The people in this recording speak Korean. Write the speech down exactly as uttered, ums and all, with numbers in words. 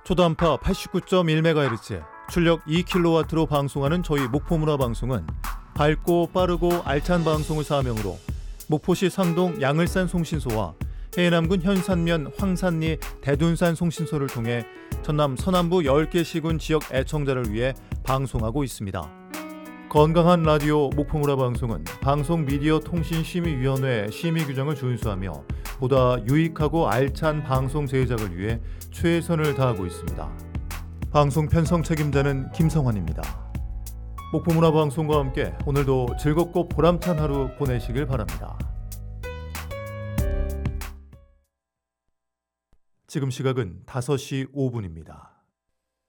초단파 팔십구 점 일 메가헤르츠, 출력 이 킬로와트로 방송하는 저희 목포문화방송은 밝고 빠르고 알찬 방송을 사명으로 목포시 상동 양을산 송신소와 해남군 현산면 황산리 대둔산 송신소를 통해 전남 서남부 열 개 시군 지역 애청자를 위해 방송하고 있습니다. 건강한 라디오 목포문화방송은 방송미디어통신심의위원회 심의 규정을 준수하며 보다 유익하고 알찬 방송 제작을 위해 최선을 다하고 있습니다. 방송 편성 책임자는 김성환입니다. 목포문화방송과 함께 오늘도 즐겁고 보람찬 하루 보내시길 바랍니다. 지금 시각은 다섯 시 오 분입니다.